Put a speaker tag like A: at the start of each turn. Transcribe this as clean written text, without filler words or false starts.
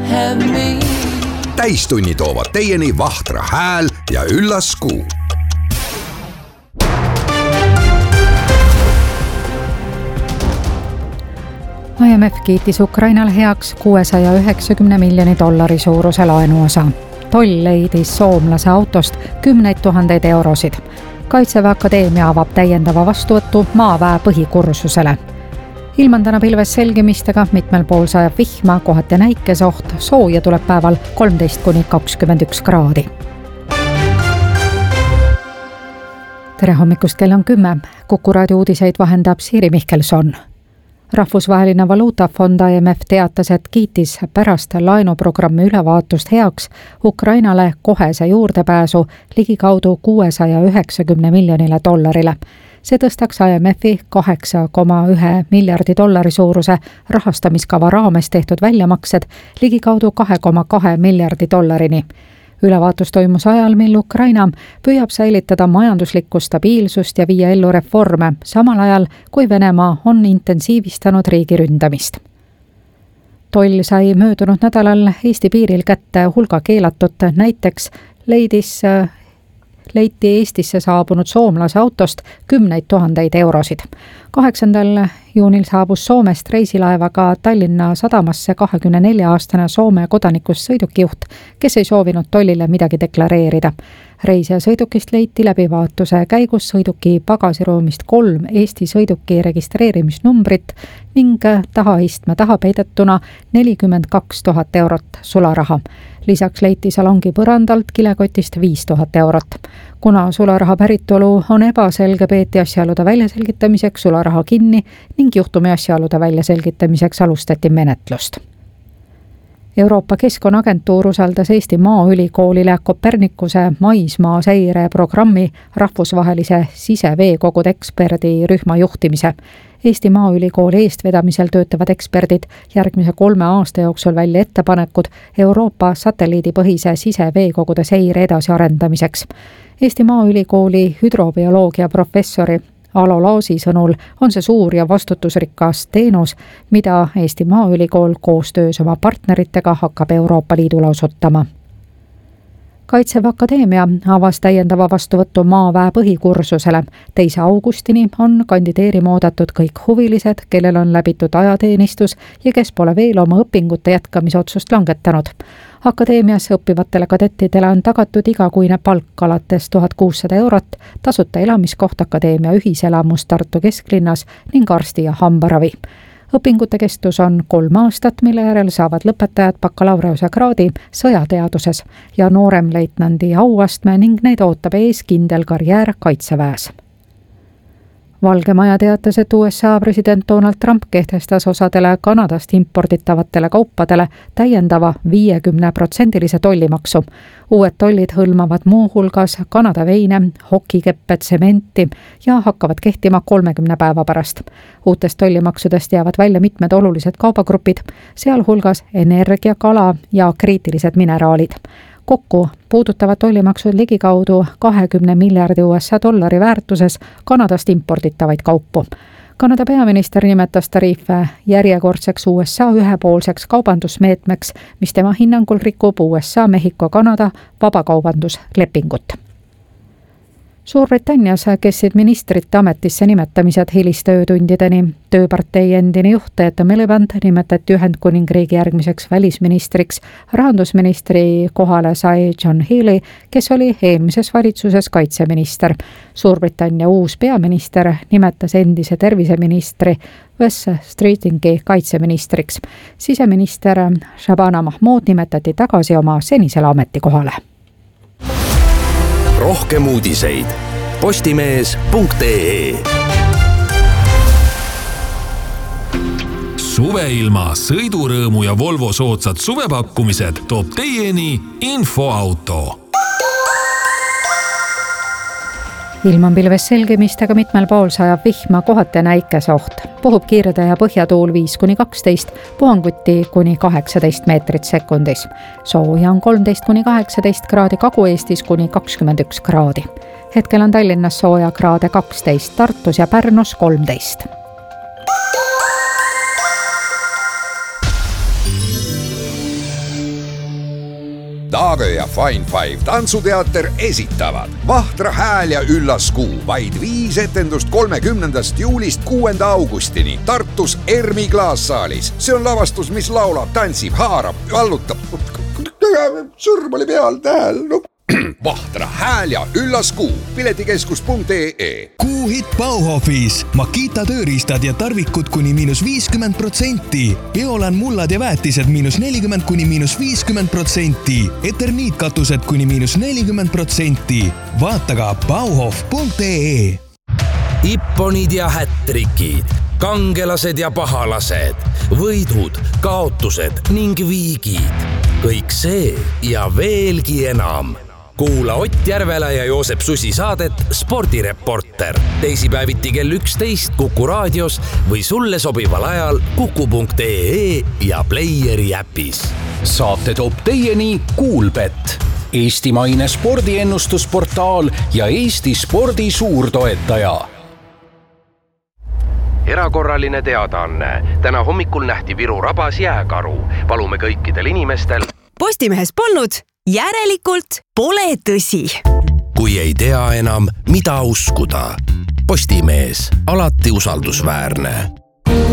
A: have me.
B: Täistunni toovad teieni Vahtra hääl ja Üllas Kuu.
C: IMF kiitis Ukrainale heaks $690 miljoni suuruse laenuosa. Toll leidis soomlase autost 10 000 eurosid. Kaitseväe Akadeemia avab täiendava vastuvõttu maaväe põhikursusele. Ilm on täna pilves selgimistega, mitmel pool sajab vihma, kohati näikesoht, sooja tuleb päeval 13–21 kraadi. Tere hommikust, kell on 10. Kuku raadio uudiseid vahendab Siiri Mihkelson. Rahvusvaheline valuutafond IMF teatas, et kiitis pärast laenuprogrammi ülevaatust heaks Ukrainale kohese juurdepääsu ligikaudu $690 miljonile. See tõstaks IMF-i $8,1 miljardi suuruse rahastamiskava raames tehtud väljamaksed ligikaudu $2,2 miljardi. Ülevaatus toimus ajal, mil Ukraina püüab säilitada majanduslikku stabiilsust ja viia ellu reforme, samal ajal kui Venemaa on intensiivistanud riigi ründamist. Toll sai möödunud nädalal Eesti piiril kätte hulga keelatut, näiteks leiti Eestisse saabunud soomlase autost 10 000 eurosid. 8. juunil saabus Soomest reisilaevaga Tallinna sadamasse 24-aastane Soome kodanikust sõidukijuht, kes ei soovinud tollile midagi deklareerida. Reisija sõidukist leiti läbivaatuse käigus sõiduki pagasiruumist 3 Eesti sõiduki registreerimisnumbrit ning tahaistme taha peidetuna 42 000 eurot sularaha. Lisaks leiti salongi põrandalt kilekotist 5 000 eurot. Kuna sularaha päritolu on ebaselge, peeti asjaolude väljaselgitamiseks sularaha kinni ning juhtumi asjaolude väljaselgitamiseks alustati menetlust. Euroopa Keskkonnaagentuur usaldas Eesti Maaülikoolile Kopernikuse maismaa seireprogrammi rahvusvahelise siseveekogude eksperdirühma juhtimise. Eesti Maaülikooli eestvedamisel töötavad eksperdid järgmise 3 aasta jooksul välja ettepanekud Euroopa satelliidipõhise siseveekogude seire edasiarendamiseks. Eesti Maaülikooli hüdrobioloogia professori Alo Laasi sõnul on see suur ja vastutusrikas teenus, mida Eesti Maaülikool koostöös oma partneritega hakkab Euroopa Liidule osutama. Kaitseväe Akadeemia avas täiendava vastuvõttu maaväe põhikursusele. 2. augustini on kandideerima oodatud kõik huvilised, kellel on läbitud ajateenistus ja kes pole veel oma õpingute jätkamisotsust langetanud. Akadeemias õppivatele kadettidele on tagatud igakuine palk alates 1600 eurot, tasuta elamiskoht akadeemia ühiselamus Tartu kesklinnas ning arsti- ja hambaravi. Õpingute kestus on 3 aastat, mille järel saavad lõpetajad bakalaureuse kraadi sõjateaduses ja nooremleitnandi auastme ning neid ootab ees kindel karjäär kaitseväes. Valge Maja teatas, et USA president Donald Trump kehtestas osadele Kanadast imporditavatele kaupadele täiendava 50% tollimaksu. Uued tollid hõlmavad muu hulgas Kanada veine, hokikeppe, tsementi ja hakkavad kehtima 30 päeva pärast. Uutest tollimaksudest jäävad välja mitmed olulised kaubagrupid, sealhulgas energia, kala ja kriitilised mineraalid. Kokku puudutavad tollimaksud ligikaudu 20 miljardi USA dollari väärtuses Kanadast imporditavaid kaupu. Kanada peaminister nimetas tariife järjekordseks USA ühepoolseks kaubandusmeetmeks, mis tema hinnangul rikub USA, Mehhiko, Kanada vabakaubanduslepingut. Suurbritannias kestsid ministrite ametisse nimetamised hilistöötundideni. Tööpartei endine juht Ed Miliband nimetati Ühendkuningriigi järgmiseks välisministriks. Rahandusministri kohale sai John Healey, kes oli eelmises valitsuses kaitseminister. Suurbritannia uus peaminister nimetas endise terviseministri Wes Streetingi kaitseministriks. Siseminister Shabana Mahmood nimetati tagasi oma senisele ametikohale.
B: Rohkem uudiseid postimees.ee.
D: Suveilma, sõidurõõmu ja Volvo soodsad suvepakkumised toob teieni Infoauto.
C: Ilm on pilves selgimistega, mitmel pool sajab vihma, kohati näikesoht. Puhub kiirde ja põhjatuul 5–12, puhanguti kuni 18 meetrit sekundis. Sooja on 13–18 kraadi, Kagu-Eestis kuni 21 kraadi. Hetkel on Tallinnas sooja kraade 12, Tartus ja Pärnus 13.
B: Taage ja Fine Five tantsuteater esitavad Vahtra hääl ja üllas kuu. Vaid 5 etendust 30. juulist 6. augustini Tartus Ermi klaassaalis. See on lavastus, mis laulab, tantsib, haarab, vallutab. Sõrm oli peal, tähel. Vahtra hääl ja üllas kuu. Piletikeskus.ee.
A: Kuuhitt Bauhofis. Makita tööriistad ja tarvikud kuni -50%. Peolan mullad ja väetised -40 kuni -50%. Eterniitkatused kuni -40%. Vaata ka bauhof.ee.
E: Ipponid ja hättrikid, kangelased ja pahalased, võidud, kaotused ning viigid. Kõik see ja veelgi enam. Kuula Ott Järvela ja Joosep Susi saadet Spordireporter. Teisipäeviti kell 11 Kuku raadios või sulle sobival ajal kuku.ee ja Playeri äpis.
F: Saate toob teieni Kuulbet, eestimaine spordiennustusportaal ja Eesti spordi suurtoetaja.
G: Erakorraline teadaanne. Täna hommikul nähti Viru rabas jääkaru. Palume kõikidel inimestel.
H: Postimehes polnud, järelikult pole tõsi.
E: Kui ei tea enam, mida uskuda. Postimees, alati usaldusväärne.